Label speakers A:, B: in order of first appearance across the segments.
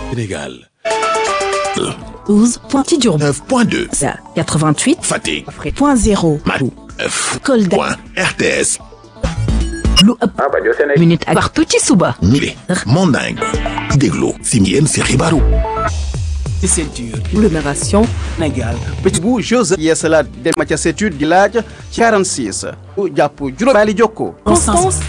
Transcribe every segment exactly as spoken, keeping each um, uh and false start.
A: Sénégal.
B: douze point Diourbel.
A: neuf point deux.
B: quatre-vingt-huit.
A: Fatick.
B: point zéro.
A: Matou. neuf.
B: Kolda.
A: Point R T S.
B: lu ëpp minute ak waxtu ci suba.
A: Mile. Manding. déglu si ngeen si xibaaru.
C: ci ceinture.
B: Agglomération.
C: Sénégal bëccëg bu Joseph yeesalaat dem ca étude di laaj ci quarante-six jàpp juróom baali jokko
B: Constance.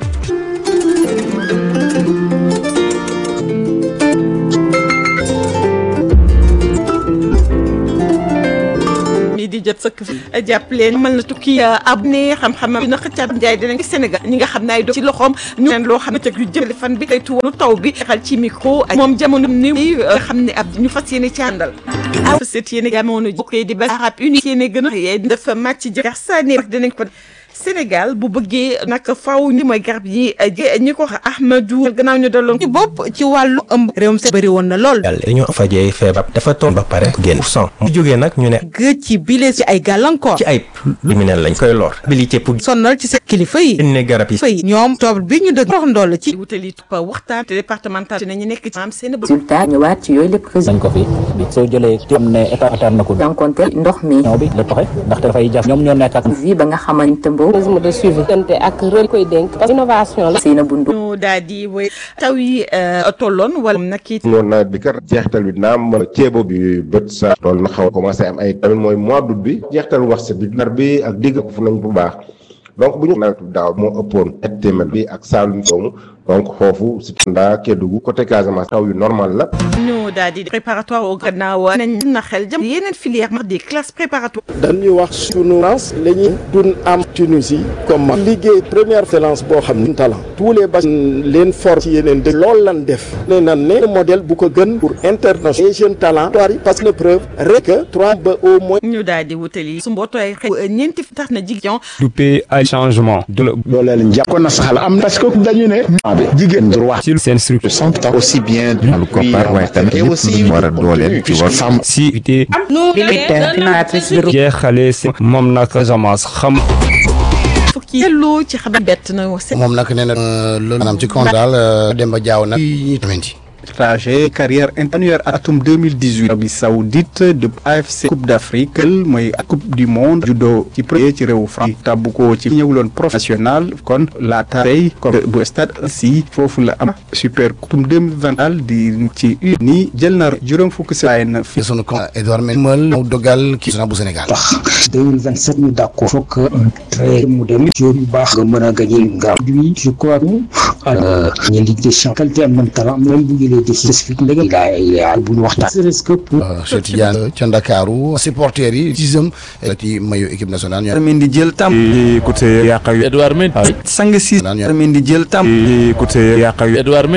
D: di jot sëkk jàpp leen mën na tukki abne xam-xam dina xëccaat njaay dinañ ci Sénégal ñi nga xam ne ay do ci loxoom ñu leen loo xam ne teg yu jële fan bi kay tuwalu taw bi xal ci micro moom jamono ni nga xam ne ab ñu fas yéene ci àndal a set yéene jamono bokkee di ba arab uni yéene gën a dafa màcc jëkar sànni rek dinañ ko Sénégal bu bëggee nag faw ni mooy garab yi ñi ko wax Ahmadou gannaaw ñu daloon ci bopp ci wàllu ëmb réewum se bëri woon na lool
E: dañoo fajee feebar dafa toll ba pare génn pour cent mu jógee nag ñu ne
D: gëj ci bile ci ay gàllankoor
E: ci ay luminel lañ koy lor habilité pour
D: sonnal ci seen kilifa yi
E: ne garab yi
D: fay ñoom toob bi ñu dëgg rox ndool ci wutali tupa waxtaan te départemental ci nañu nekk ci am seen
F: résultat ñëwaat ci yooyu lépp dañ ko fi soo jëlee ci am ne état atar na ko jànkonteel ndox mi ñëw bi la toxe ndaxte dafay jaf ñoom ñoo nekk ak vi ba nga xamante mbo de suivi tente ak rël koy dénk parce que innovation la seen bundu
D: ñu daal di woy taw yi tolloon wala nag it
G: noonu nawet bi kat jeextal bi naam mën a ceebo bi bët sa tool na xaw a commencé am ay tamit mooy mois d'août bi jeextal wax sa bi nar bi ak digg fu nañ bu baax donc bu ñu nawetu daaw moo ëppoon ñetti téeméer bi ak Saalum doomu donc foofu si Tunda Kédougou côté Casamance taw yu normal la.
D: ñu daal di préparatoire au gannaaw nañ na xel jëm yeneen filière mar des classes préparatoires.
H: dañuy wax sunu lance la ñuy dun am Tunisie comme liggéey première excellence boo xam ne talent tous les bas leen for ci yeneen dëkk loolu lan def ne nan ne modèle bu ko gën pour international les jeunes talents parce que preuve rek trois ba au moins.
D: ñu daal di wutali su mbootooy xëy ñeenti tax na jigéen.
I: du pays ay changement.
J: loolee lañ jàpp ko na saxal am parce que dañu ne. jigéen droit
I: ci seen structure
J: sont aussi bien lu ko par waaye tamit lépp lu war a dooleel ci war femme
I: si ité jeexale si moom nag Casamance xam
D: fukki yelloo ci xabar bett na
K: moom nag nee na loolu maanaam ci compte daal Demba Diaw nag ñi tamit
C: trajet carrière intérieure atum deux mille dix-huit Arabie Saoudite de A F C Coupe d'Afrique mooy coupe du monde judo ci premier ci réew France tabbu ko ci ñëwuloon professionnel kon laata tey comme bu stade si foofu la am super coupe deux mille vingt di ci nii jël na juróom fukki si waaye na fi
K: sunu ko Edouard Mendy mu dogal ki bu Sénégal
L: tax deux mille vingt-sept ñu d'accord faut que très mu dem jour yu baax nga mën a gagner nga lui je crois que ñu ligue des champions qualité am talent même bu il est spécifique ndege il a bu ñu waxtaan c'est que pour
K: Cheikh Tidiane ca Ndakaaru supporters yi gisam ci maillot équipe nationale
C: ñoo Mendy jël tam
I: côté yàqa yu
C: Edouard Mendy sang si
I: Mendy jël tam côté yàqa yu Edouard